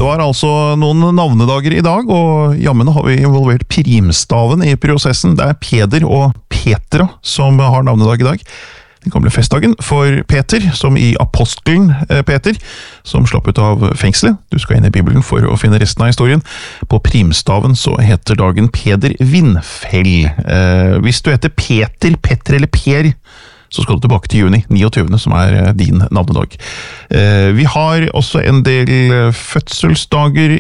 Det var altså noen navnedager i dag, og jammen har vi involvert primstaven i prosessen. Det er Peder og Petra som har navnedag i dag. Den gamle festdagen for Peter, som i apostelen Peter, som slapp ut av fengselet. Du skal inn i Bibelen for å finne resten av historien. På primstaven så heter dagen Peder Vindfell. Hvis du heter Peter, Petter eller Per, så skal du tilbake til juni 29., som er din navnedag. Vi har også en del fødselsdager